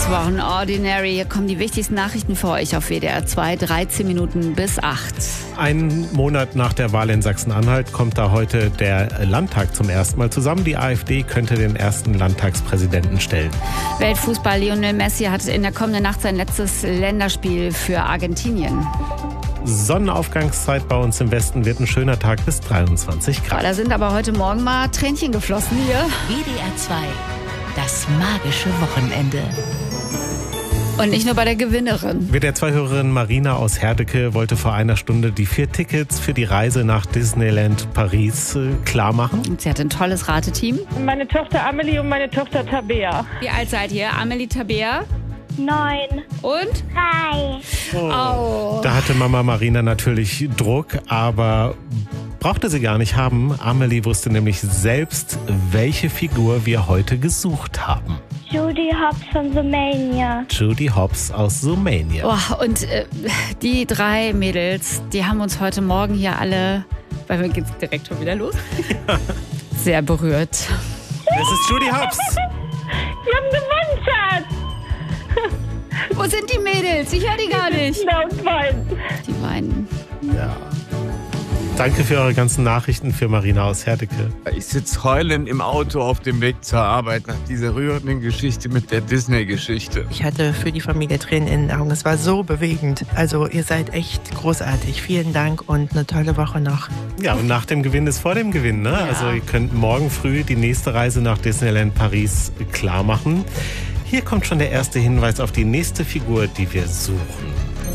Wochen Ordinary. Hier kommen die wichtigsten Nachrichten für euch auf WDR 2, 13 Minuten bis 8. Einen Monat nach der Wahl in Sachsen-Anhalt kommt da heute der Landtag zum ersten Mal zusammen. Die AfD könnte den ersten Landtagspräsidenten stellen. Weltfußball Lionel Messi hat in der kommenden Nacht sein letztes Länderspiel für Argentinien. Sonnenaufgangszeit bei uns im Westen, wird ein schöner Tag bis 23 Grad. Da sind aber heute Morgen mal Tränchen geflossen hier. WDR 2, das magische Wochenende. Und nicht nur bei der Gewinnerin. WDR 2-Hörerin Marina aus Herdecke wollte vor einer Stunde die 4 Tickets für die Reise nach Disneyland Paris klar machen. Und sie hat ein tolles Rateteam. Meine Tochter Amelie und meine Tochter Tabea. Wie alt seid ihr? Amelie, Tabea? 9. Und? 3. Oh. Da hatte Mama Marina natürlich Druck, aber brauchte sie gar nicht haben. Amelie wusste nämlich selbst, welche Figur wir heute gesucht haben. Judy Hopps von Zoomania. Judy Hopps aus Zoomania. Oh, und die 3 Mädels, die haben uns heute Morgen hier alle, weil wir geht's direkt schon wieder los, sehr berührt. Es ist Judy Hopps. Wir haben gewonnen, Schatz. Wo sind die Mädels? Ich höre die gar nicht. Laut weinen. Die weinen. Ja. Danke für eure ganzen Nachrichten für Marina aus Herdecke. Ich sitze heulend im Auto auf dem Weg zur Arbeit nach dieser rührenden Geschichte mit der Disney-Geschichte. Ich hatte für die Familie Tränen in den Augen. Es war so bewegend. Also ihr seid echt großartig. Vielen Dank und eine tolle Woche noch. Ja, und nach dem Gewinn ist vor dem Gewinn, ne? Ja. Also ihr könnt morgen früh die nächste Reise nach Disneyland Paris klar machen. Hier kommt schon der erste Hinweis auf die nächste Figur, die wir suchen.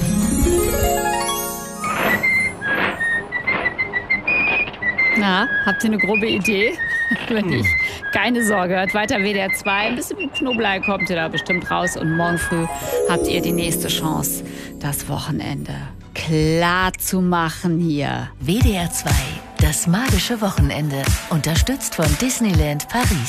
Na, habt ihr eine grobe Idee? Wenn nicht, keine Sorge, hört weiter WDR 2. Ein bisschen mit Knoblauch kommt ihr da bestimmt raus. Und morgen früh habt ihr die nächste Chance, das Wochenende klar zu machen hier. WDR 2, das magische Wochenende. Unterstützt von Disneyland Paris.